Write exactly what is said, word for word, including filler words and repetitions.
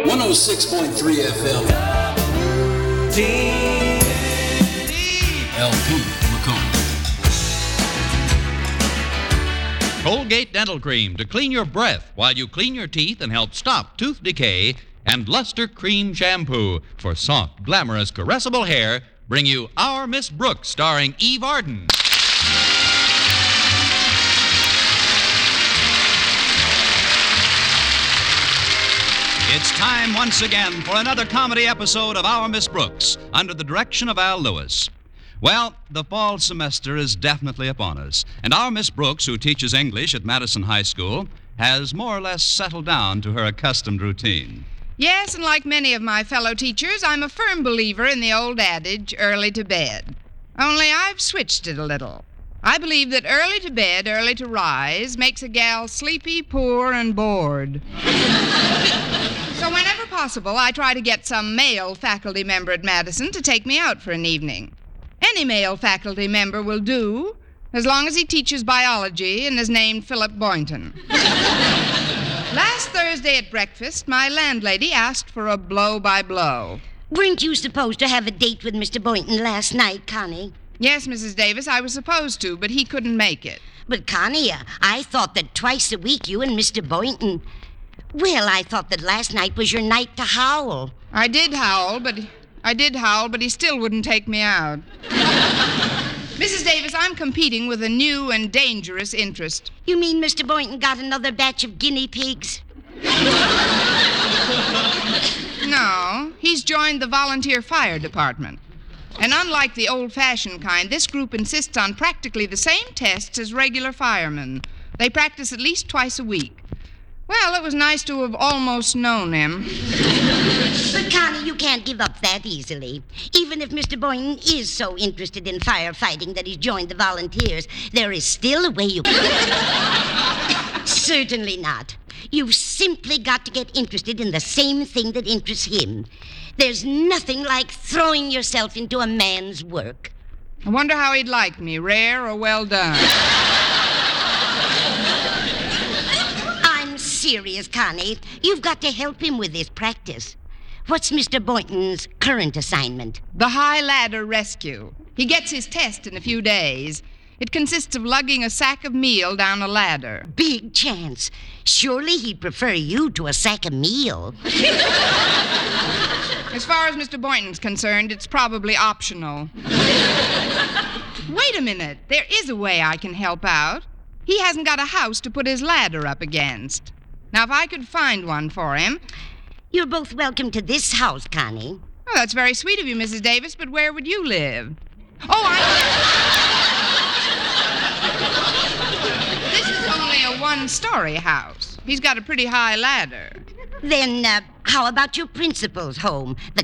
one oh six point three F M. L P McComb. Colgate Dental Cream to clean your breath while you clean your teeth and help stop tooth decay. And Luster Cream Shampoo for soft, glamorous, caressable hair bring you Our Miss Brooks, starring Eve Arden. It's time once again for another comedy episode of Our Miss Brooks, under the direction of Al Lewis. Well, the fall semester is definitely upon us, and our Miss Brooks, who teaches English at Madison High School, has more or less settled down to her accustomed routine. Yes, and like many of my fellow teachers, I'm a firm believer in the old adage, early to bed. Only I've switched it a little. I believe that early to bed, early to rise makes a gal sleepy, poor, and bored. So whenever possible, I try to get some male faculty member at Madison to take me out for an evening. Any male faculty member will do, as long as he teaches biology and is named Philip Boynton. Last Thursday at breakfast, my landlady asked for a blow-by-blow. Weren't you supposed to have a date with Mister Boynton last night, Connie? Yes, Missus Davis, I was supposed to, but he couldn't make it. But, Connie, uh, I thought that twice a week you and Mister Boynton... Well, I thought that last night was your night to howl. I did howl, but... I did howl, but he still wouldn't take me out. Missus Davis, I'm competing with a new and dangerous interest. You mean Mister Boynton got another batch of guinea pigs? No, he's joined the volunteer fire department. And unlike the old-fashioned kind, this group insists on practically the same tests as regular firemen. They practice at least twice a week. Well, it was nice to have almost known him. But, Connie, you can't give up that easily. Even if Mister Boynton is so interested in firefighting that he's joined the volunteers, there is still a way you can... Certainly not. You've simply got to get interested in the same thing that interests him. There's nothing like throwing yourself into a man's work. I wonder how he'd like me, rare or well done. I'm serious, Connie. You've got to help him with this practice. What's Mister Boynton's current assignment? The High Ladder Rescue. He gets his test in a few days. It consists of lugging a sack of meal down a ladder. Big chance. Surely he'd prefer you to a sack of meal. As far as Mister Boynton's concerned, it's probably optional. Wait a minute. There is a way I can help out. He hasn't got a house to put his ladder up against. Now, if I could find one for him... You're both welcome to this house, Connie. Oh, that's very sweet of you, Missus Davis, but where would you live? Oh, I... This is only a one-story house. He's got a pretty high ladder. Then, uh, how about your principal's home, the